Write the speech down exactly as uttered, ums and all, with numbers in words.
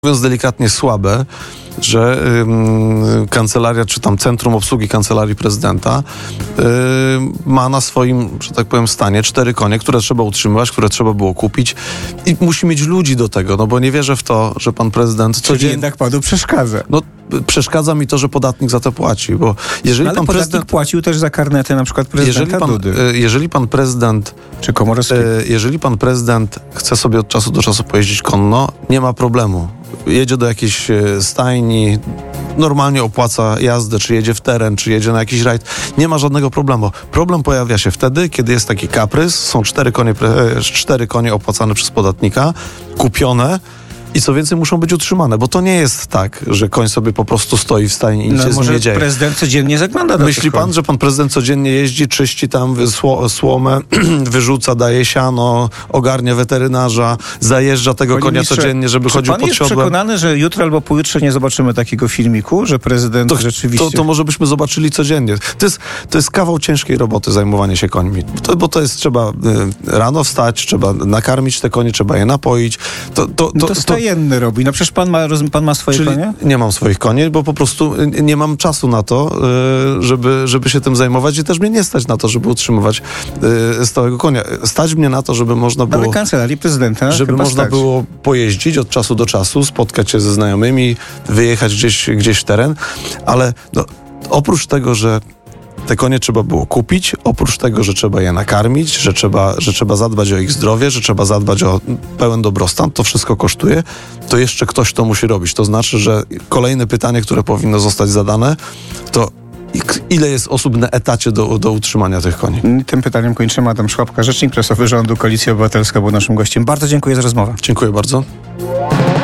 mówiąc delikatnie, słabe, że ym, kancelaria, czy tam Centrum Obsługi Kancelarii Prezydenta yy, ma na swoim, że tak powiem, stanie cztery konie, które trzeba utrzymywać, które trzeba było kupić i musi mieć ludzi do tego, no bo nie wierzę w to, że pan prezydent Czyli codziennie... jednak panu przeszkadza. No, przeszkadza mi to, że podatnik za to płaci, bo jeżeli Ale pan podatnik prezydent... płacił też za karnety na przykład prezydenta Jeżeli pan, Dudy. y, jeżeli pan prezydent... Czy Komorowskiego. y, Jeżeli pan prezydent chce sobie od czasu do czasu pojeździć konno, nie ma problemu. Jedzie do jakiejś stajni, normalnie opłaca jazdę, czy jedzie w teren, czy jedzie na jakiś rajd. Nie ma żadnego problemu. Problem pojawia się wtedy, kiedy jest taki kaprys, są cztery konie, cztery konie opłacane przez podatnika, kupione i co więcej muszą być utrzymane, bo to nie jest tak, że koń sobie po prostu stoi w stajni i nic No, się z nim może nie dzieje. prezydent codziennie zagląda do Myśli tych pan, koni? że pan prezydent codziennie jeździ, czyści tam sło, słomę, wyrzuca, daje siano, ogarnia weterynarza, zajeżdża tego Panie konia ministrze, codziennie, żeby czy chodził pan pod jest siodłem? przekonany, że jutro albo pojutrze nie zobaczymy takiego filmiku, że prezydent To, rzeczywiście... to, to może byśmy zobaczyli codziennie. To jest, to jest kawał ciężkiej roboty, zajmowanie się końmi. To, bo to jest, trzeba y, rano wstać, trzeba nakarmić te konie, trzeba je napoić. To, to, to, No to stajenny robi. No przecież pan ma, roz- pan ma swoje Czyli konie? nie mam swoich koni, bo po prostu nie mam czasu na to, y, żeby, żeby się tym zajmować i też mnie nie stać na to, żeby utrzymywać y, stałego konia. Stać mnie na to, żeby można było... Ale kancelarii prezydenta Żeby chyba można stać. było pojeździć od czasu do czasu, spotkać się ze znajomymi, wyjechać gdzieś, gdzieś w teren, ale no, oprócz tego, że te konie trzeba było kupić, oprócz tego, że trzeba je nakarmić, że trzeba, że trzeba zadbać o ich zdrowie, że trzeba zadbać o pełen dobrostan, to wszystko kosztuje, to jeszcze ktoś to musi robić. To znaczy, że kolejne pytanie, które powinno zostać zadane, to ile jest osób na etacie do, do utrzymania tych koni? Tym pytaniem kończymy. Adam Szłapka, rzecznik prasowy rządu, Koalicja Obywatelska, był naszym gościem. Bardzo dziękuję za rozmowę. Dziękuję bardzo.